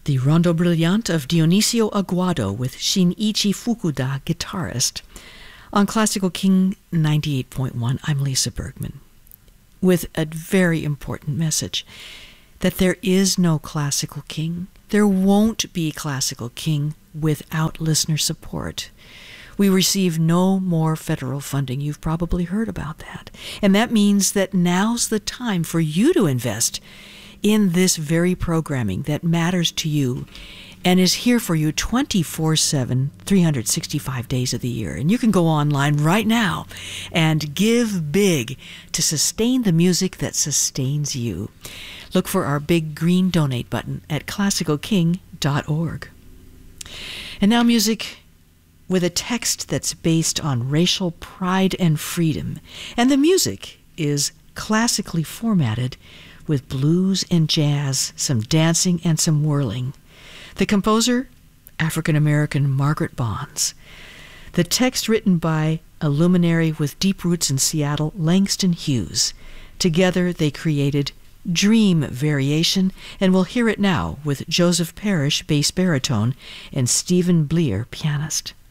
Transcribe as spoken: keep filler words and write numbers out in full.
the Rondo Brillante of Dionisio Aguado with Shinichi Fukuda, guitarist. On Classical King ninety-eight point one, I'm Lisa Bergman, with a very important message, that there is no Classical King. There won't be Classical King without listener support. We receive no more federal funding. You've probably heard about that. And that means that now's the time for you to invest in this very programming that matters to you and is here for you twenty-four seven, three hundred sixty-five days of the year. And you can go online right now and give big to sustain the music that sustains you. Look for our big green donate button at classical king dot org. And now music with a text that's based on racial pride and freedom. And the music is classically formatted with blues and jazz, some dancing and some whirling. The composer, African-American Margaret Bonds. The text written by a luminary with deep roots in Seattle, Langston Hughes. Together they created Dream Variation, and we'll hear it now with Joseph Parrish, bass baritone, and Stephen Bleer, pianist.